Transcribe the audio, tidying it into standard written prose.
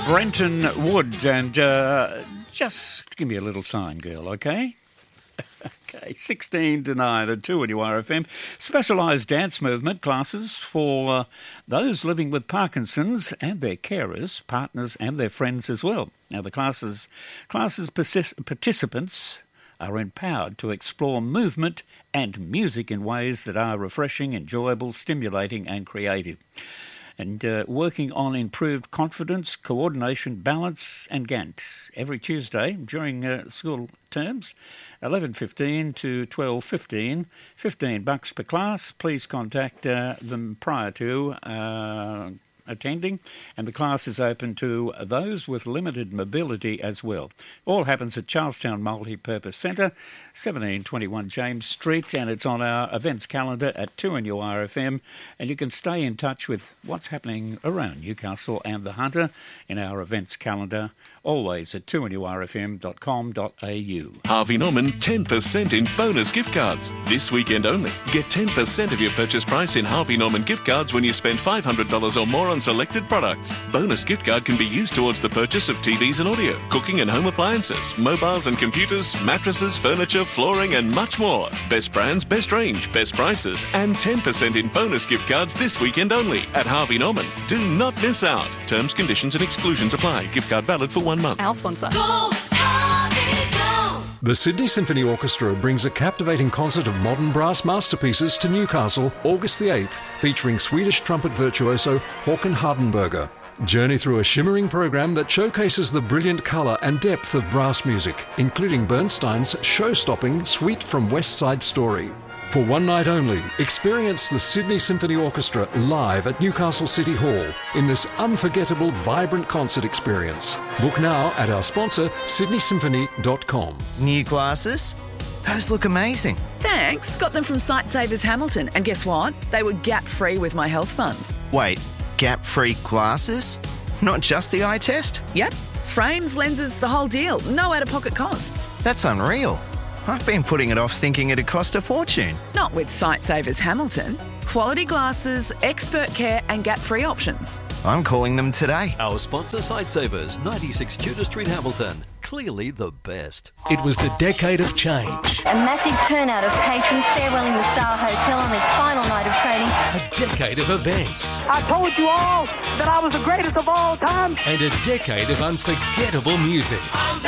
Brenton Wood, and just give me a little sign, girl, okay? Okay, 16 to 9 at 2 on URFM. Specialised dance movement classes for those living with Parkinson's and their carers, partners and their friends as well. Now, the classes participants are empowered to explore movement and music in ways that are refreshing, enjoyable, stimulating and creative. And working on improved confidence, coordination, balance and Gant every Tuesday during school terms, 11:15 to 12:15, $15 per class. Please contact them prior to attending, and the class is open to those with limited mobility as well. All happens at Charlestown Multi-Purpose Centre, 1721 James Street, and it's on our events calendar at 2NURFM, and you can stay in touch with what's happening around Newcastle and the Hunter in our events calendar, always at 2NURFM.com.au. Harvey Norman 10% in bonus gift cards. This weekend only. Get 10% of your purchase price in Harvey Norman gift cards when you spend $500 or more on selected products. Bonus gift card can be used towards the purchase of TVs and audio, cooking and home appliances, mobiles and computers, mattresses, furniture, flooring and much more. Best brands, best range, best prices and 10% in bonus gift cards this weekend only at Harvey Norman. Do not miss out. Terms, conditions and exclusions apply. Gift card valid for 1 month. Our sponsor. Go, Harvey, go! The Sydney Symphony Orchestra brings a captivating concert of modern brass masterpieces to Newcastle August the 8th, featuring Swedish trumpet virtuoso Håkan Hardenberger. Journey through a shimmering program that showcases the brilliant colour and depth of brass music, including Bernstein's show-stopping Suite from West Side Story. For one night only, experience the Sydney Symphony Orchestra live at Newcastle City Hall in this unforgettable, vibrant concert experience. Book now at our sponsor, sydneysymphony.com. New glasses? Those look amazing. Thanks. Got them from Sightsavers Hamilton. And guess what? They were gap-free with my health fund. Wait, gap-free glasses? Not just the eye test? Yep. Frames, lenses, the whole deal. No out-of-pocket costs. That's unreal. I've been putting it off thinking it'd cost a fortune. Not with Sightsavers Hamilton. Quality glasses, expert care and gap-free options. I'm calling them today. Our sponsor, Sightsavers, 96 Tudor Street, Hamilton. Clearly the best. It was the decade of change. A massive turnout of patrons farewelling the Star Hotel on its final night of trading. A decade of events. I told you all that I was the greatest of all time. And a decade of unforgettable music.